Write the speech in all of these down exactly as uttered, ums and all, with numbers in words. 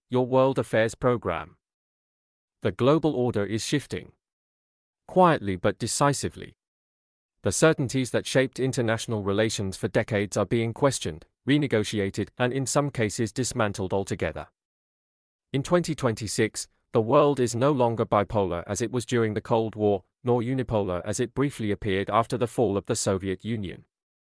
your World Affairs program. The global order is shifting. Quietly but decisively. The certainties that shaped international relations for decades are being questioned, renegotiated, and in some cases dismantled altogether. In twenty twenty-six, the world is no longer bipolar as it was during the Cold War, nor unipolar as it briefly appeared after the fall of the Soviet Union.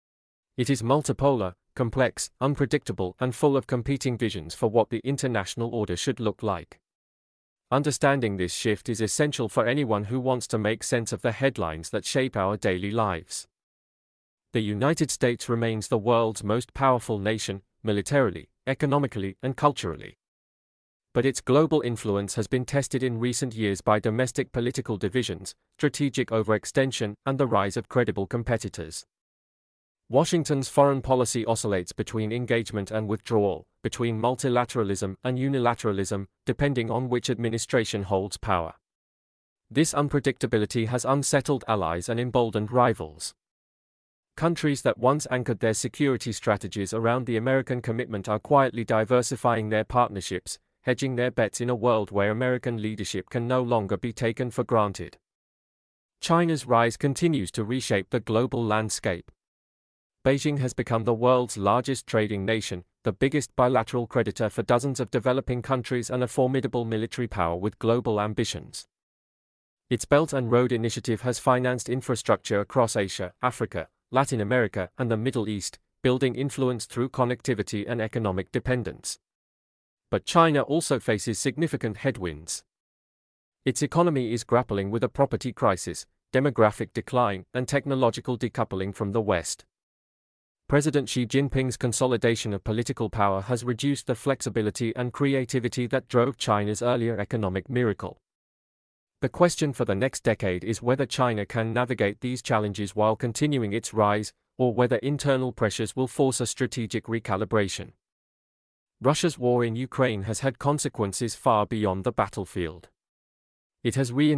It is multipolar, complex, unpredictable, and full of competing visions for what the international order should look like. Understanding this shift is essential for anyone who wants to make sense of the headlines that shape our daily lives. The United States remains the world's most powerful nation, militarily, economically, and culturally. But its global influence has been tested in recent years by domestic political divisions, strategic overextension, and the rise of credible competitors. Washington's foreign policy oscillates between engagement and withdrawal, between multilateralism and unilateralism, depending on which administration holds power. This unpredictability has unsettled allies and emboldened rivals. Countries that once anchored their security strategies around the American commitment are quietly diversifying their partnerships, hedging their bets in a world where American leadership can no longer be taken for granted. China's rise continues to reshape the global landscape. Beijing has become the world's largest trading nation, the biggest bilateral creditor for dozens of developing countries, and a formidable military power with global ambitions. Its Belt and Road Initiative has financed infrastructure across Asia, Africa, Latin America, and the Middle East, building influence through connectivity and economic dependence. But China also faces significant headwinds. Its economy is grappling with a property crisis, demographic decline, and technological decoupling from the West. President Xi Jinping's consolidation of political power has reduced the flexibility and creativity that drove China's earlier economic miracle. The question for the next decade is whether China can navigate these challenges while continuing its rise, or whether internal pressures will force a strategic recalibration. Russia's war in Ukraine has had consequences far beyond the battlefield. It has reinforced